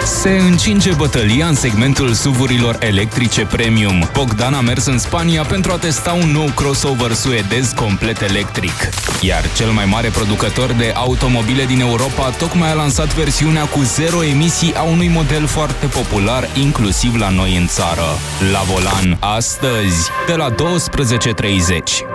Se încinge bătălia în segmentul SUV-urilor electrice premium. Bogdan a mers în Spania pentru a testa un nou crossover suedez complet electric. Iar cel mai mare producător de automobile din Europa tocmai a lansat versiunea cu zero emisii a unui model foarte popular, inclusiv la noi în țară. La volan, astăzi, de la 12:30.